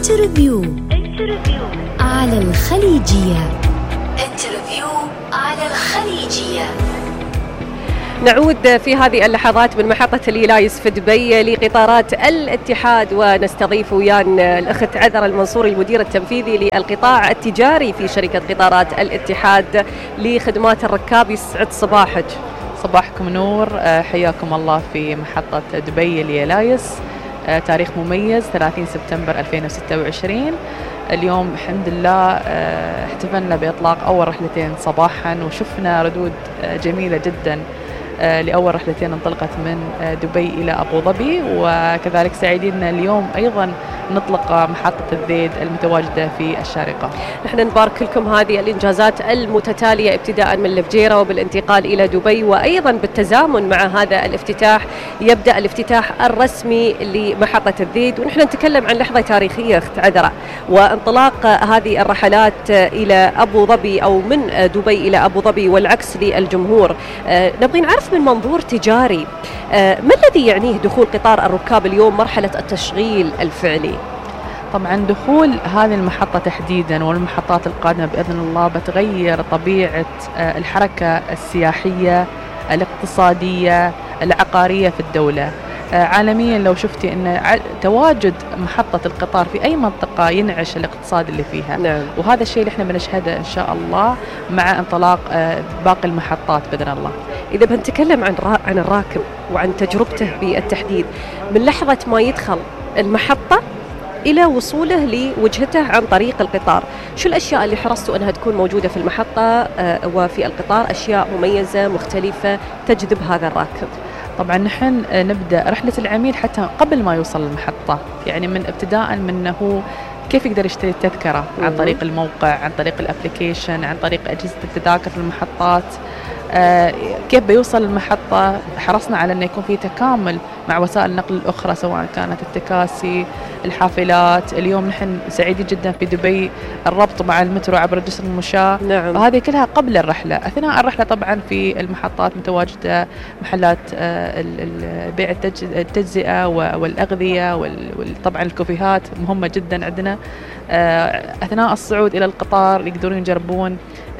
انترفيو على الخليجية. انترفيو على الخليجية. نعود في هذه اللحظات من محطة اليلايس في دبي لقطارات الاتحاد، ونستضيف ويان الأخت عذرا المنصوري المدير التنفيذي للقطاع التجاري في شركة قطارات الاتحاد لخدمات الركاب. يسعد صباحك. صباحكم نور، حياكم الله في محطة دبي اليلايس. تاريخ مميز 30 سبتمبر 2026. اليوم الحمد لله احتفلنا بإطلاق أول رحلتين صباحا، وشفنا ردود جميلة جدا لأول رحلتين انطلقت من دبي إلى أبو ظبي، وكذلك سعيدين اليوم أيضا نطلق محطة الذيد المتواجدة في الشارقة. نحن نبارك لكم هذه الإنجازات المتتالية ابتداء من الفجيرة وبالانتقال إلى دبي، وأيضا بالتزامن مع هذا الافتتاح يبدأ الافتتاح الرسمي لمحطة الذيد. ونحن نتكلم عن لحظة تاريخية أخت عذرا، وانطلاق هذه الرحلات إلى أبو ظبي أو من دبي إلى أبو ظبي والعكس للجمهور. نبغي نعرف من منظور تجاري ما الذي يعنيه دخول قطار الركاب اليوم مرحلة التشغيل الفعلي؟ طبعا دخول هذه المحطة تحديدا والمحطات القادمة بإذن الله بتغير طبيعة الحركة السياحية الاقتصادية العقارية في الدولة. عالميا لو شفتي أن تواجد محطة القطار في أي منطقة ينعش الاقتصاد اللي فيها. نعم. وهذا الشيء اللي احنا بنشهده إن شاء الله مع انطلاق باقي المحطات بإذن الله. إذا بنتكلم عن الراكب وعن تجربته بالتحديد من لحظة ما يدخل المحطة إلى وصوله لوجهته عن طريق القطار، شو الأشياء اللي حرصتوا أنها تكون موجودة في المحطة وفي القطار، أشياء مميزة مختلفة تجذب هذا الراكب؟ طبعا نحن نبدأ رحلة العميل حتى قبل ما يوصل المحطة، يعني من ابتداء من أنه كيف يقدر يشتري التذكرة عن طريق الموقع، عن طريق الابليكيشن، عن طريق أجهزة التذاكر في المحطات، كيف بيوصل المحطة. حرصنا على أن يكون في تكامل مع وسائل النقل الأخرى سواء كانت التكاسي، الحافلات. اليوم نحن سعيدين جدا في دبي الربط مع المترو عبر جسر المشاة. نعم. وهذه كلها قبل الرحلة. أثناء الرحلة طبعا في المحطات متواجدة محلات بيع التجزئة والأغذية وطبعا الكوفيهات مهمة جدا عندنا. أثناء الصعود إلى القطار يقدرون يجربون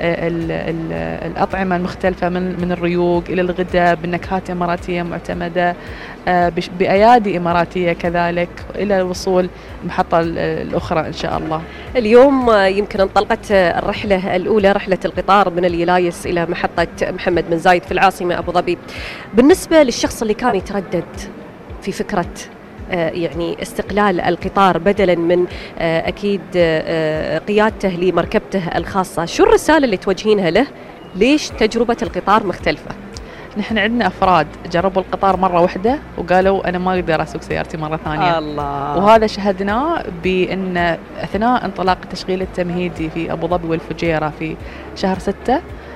الأطعمة المختلفة من الريوق إلى الغداء بنكهات إماراتية معتمدة بأيادي إماراتية كذلك، إلى الوصول المحطة الأخرى إن شاء الله. اليوم يمكن انطلقت الرحلة الأولى، رحلة القطار من اليلايس إلى محطة محمد بن زايد في العاصمة أبو ظبي. بالنسبة للشخص اللي كان يتردد في فكرة يعني استقلال القطار بدلا من أكيد قيادته لمركبته الخاصة، شو الرسالة اللي توجهينها له؟ ليش تجربة القطار مختلفة؟ نحن عندنا أفراد جربوا القطار مرة واحدة وقالوا أنا ما أقدر أسوق سيارتي مرة ثانية. الله. وهذا شهدناه بأن أثناء انطلاق التشغيل التمهيدي في أبو ظبي والفجيرة في شهر 6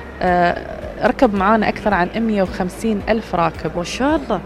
ركب معانا أكثر عن 150 ألف راكب ما شاء الله.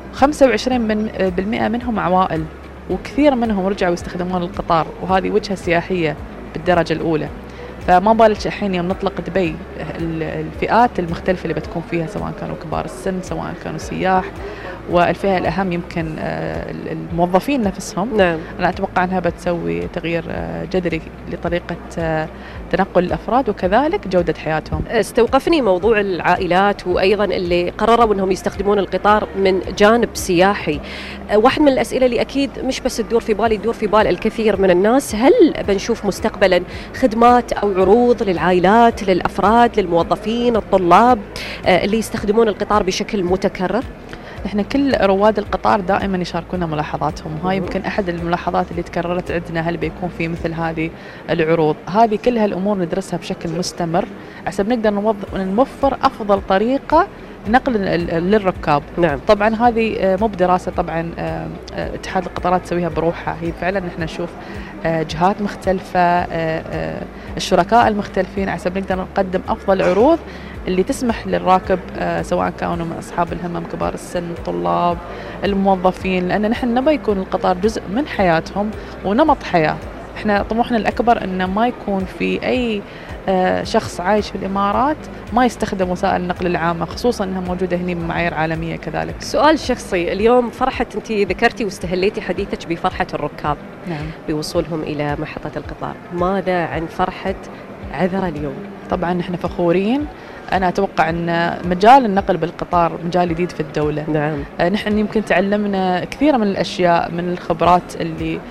25% منهم عوائل، وكثير منهم رجعوا يستخدمون القطار، وهذه وجهة سياحية بالدرجة الأولى. فما بالك الحين يوم نطلق دبي الفئات المختلفة اللي بتكون فيها سواء كانوا كبار السن سواء كانوا سياح، والفئة الأهم يمكن الموظفين نفسهم. نعم. أنا أتوقع أنها بتسوي تغيير جذري لطريقة تنقل الأفراد وكذلك جودة حياتهم. استوقفني موضوع العائلات وأيضا اللي قرروا أنهم يستخدمون القطار من جانب سياحي. واحد من الأسئلة اللي أكيد مش بس تدور في بالي، تدور في بال الكثير من الناس، هل بنشوف مستقبلا خدمات أو عروض للعائلات، للأفراد، للموظفين، الطلاب اللي يستخدمون القطار بشكل متكرر؟ نحن كل رواد القطار دائما يشاركونا ملاحظاتهم، وهاي يمكن أحد الملاحظات اللي تكررت عندنا، هل بيكون في مثل هذه العروض. هذه كل هالأمور ندرسها بشكل مستمر عشان نقدر نوفر أفضل طريقة نقل للركاب. نعم. طبعا هذه مو بدراسة طبعا اتحاد القطارات تسويها بروحها، هي فعلا نحن نشوف جهات مختلفة، الشركاء المختلفين عشان نقدر نقدم أفضل عروض اللي تسمح للراكب سواء كانوا من أصحاب الهمم كبار السن الطلاب الموظفين، لأن نحن نبي يكون القطار جزء من حياتهم ونمط حياة. احنا طموحنا الأكبر أنه ما يكون في أي شخص عايش في الإمارات ما يستخدم وسائل النقل العامة، خصوصا أنها موجودة هنا بمعايير عالمية كذلك. سؤال شخصي، اليوم فرحة، أنت ذكرتي واستهليتي حديثك بفرحة الركاب نعم. بوصولهم إلى محطة القطار، ماذا عن فرحة عذرة اليوم؟ طبعا نحن فخورين. أنا أتوقع أن مجال النقل بالقطار مجال جديد في الدولة. نعم. نحن يمكن تعلمنا كثير من الأشياء، من الخبرات اللي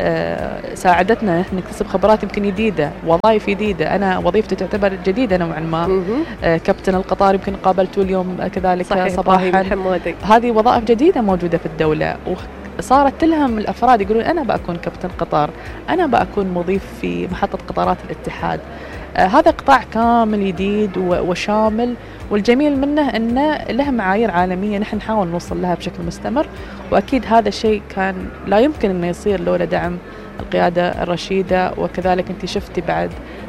ساعدتنا نحن نكتسب خبرات يمكن جديدة، وظائف جديدة. أنا وظيفتي تعتبر جديدة نوعا ما. كابتن القطار يمكن قابلته اليوم كذلك صباحا. هذه وظائف جديدة موجودة في الدولة، وصارت تلهم الأفراد يقولون أنا بأكون كابتن قطار، أنا بأكون مضيف في محطة قطارات الاتحاد. هذا قطاع كامل جديد وشامل، والجميل منه أنه له معايير عالمية نحن نحاول نوصل لها بشكل مستمر، وأكيد هذا الشيء كان لا يمكن أنه يصير لولا دعم القيادة الرشيدة. وكذلك أنت شفتي بعد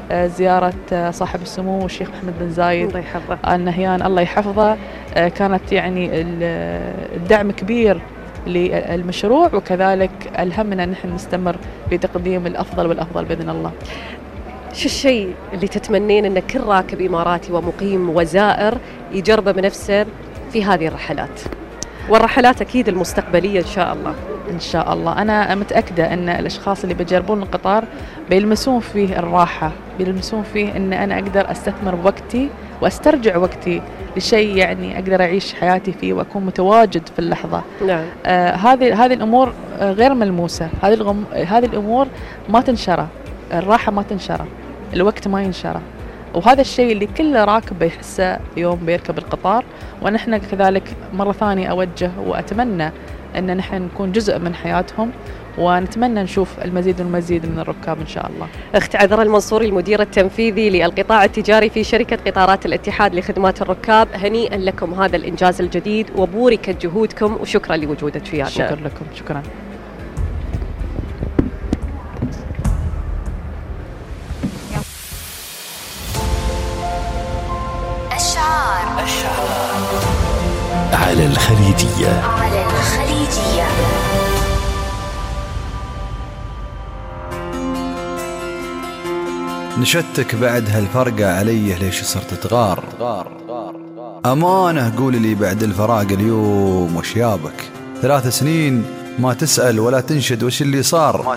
زيارة صاحب السمو الشيخ محمد بن زايد الله يحفظه آل نهيان الله يحفظه، كانت يعني الدعم كبير للمشروع، وكذلك ألهمنا نحن نستمر في تقديم الأفضل والأفضل بإذن الله. شو الشيء اللي تتمنين أن كل راكب إماراتي ومقيم وزائر يجربه بنفسه في هذه الرحلات، والرحلات أكيد المستقبلية إن شاء الله؟ إن شاء الله أنا متأكدة أن الأشخاص اللي بيجربون القطار بيلمسون فيه الراحة، بيلمسون فيه أن أنا أقدر أستثمر وقتي وأسترجع وقتي لشيء يعني أقدر أعيش حياتي فيه وأكون متواجد في اللحظة. نعم. هذه الأمور غير ملموسة، هذه الأمور ما تنشرى، الراحة ما تنشرى، الوقت ما ينشرى، وهذا الشيء اللي كل راكب بيحسه يوم بيركب القطار. ونحن كذلك مرة ثانية أوجه وأتمنى أن نحن نكون جزء من حياتهم، ونتمنى نشوف المزيد والمزيد من الركاب إن شاء الله. أخت عذرة المنصوري المدير التنفيذي للقطاع التجاري في شركة قطارات الاتحاد لخدمات الركاب، هنيئا لكم هذا الإنجاز الجديد وبوركت جهودكم، وشكرا لوجودك ويانا. شكرا لكم. شكرا. على الخليجية. نشتك بعد هالفرقة عليه ليش صرت تغار؟ أمانة قول لي بعد الفراق اليوم وش يابك؟ 3 سنين ما تسأل ولا تنشد وش اللي صار،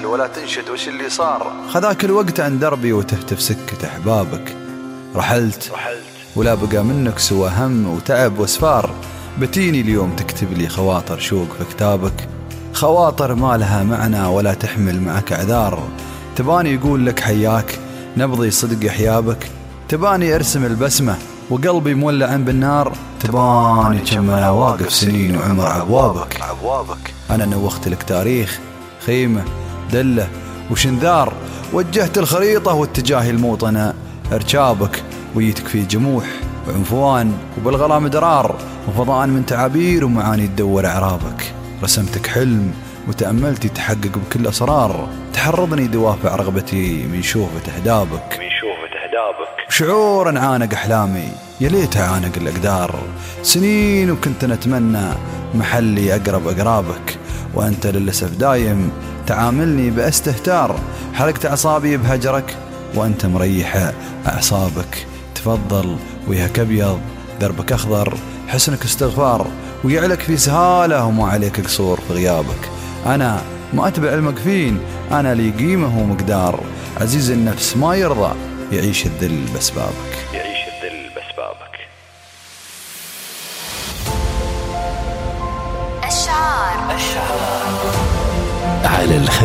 خذاك الوقت عن دربي وتهتف سكة أحبابك. رحلت ولا بقى منك سوى هم وتعب وسفار، بتيني اليوم تكتب لي خواطر شوق في كتابك، خواطر ما لها معنى ولا تحمل معك أعذار. تباني يقول لك حياك نبضي صدق حيابك، تباني أرسم البسمة وقلبي مولع بالنار، تباني كم أنا واقف سنين وعمر عبوابك. أنا نوخت لك تاريخ خيمة دلة وشنذار، وجهت الخريطة واتجاهي الموطنة ارشابك، ويتك في جموح وعنفوان وبالغلا مدرار، وفضاء من تعابير ومعاني تدور أعرابك. رسمتك حلم وتأملتي تحقق بكل أسرار، تحرضني دوافع رغبتي من شوفة أهدابك، وشعور عانق أحلامي يا ليت عانق الأقدار. سنين وكنت نتمنى محلي أقرب أقرابك، وأنت للأسف دايم تعاملني باستهتار، حركت أعصابي بهجرك وأنت مريحة أعصابك. تفضل وياك أبيض دربك أخضر، حسنك استغفار ويعلك في سهالة وما عليك قصور في غيابك. أنا ما أتبع المقفين، أنا لي قيمة ومقدار، عزيز النفس ما يرضى يعيش الذل بأسبابك. الشعار على الخليجية.